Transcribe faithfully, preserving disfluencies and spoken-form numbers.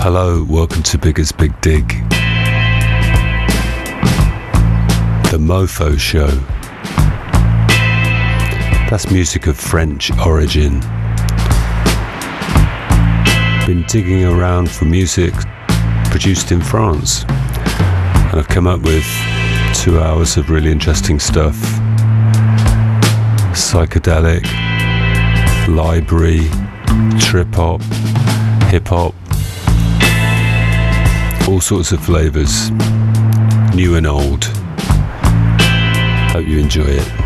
Hello, welcome to Bigger's Big Dig, the Mofo Show. That's music of French origin. Been digging around for music produced in France, and I've come up with two hours of really interesting stuff. Psychedelic, library, trip-hop, hip-hop, all sorts of flavours, new and old. Hope you enjoy it.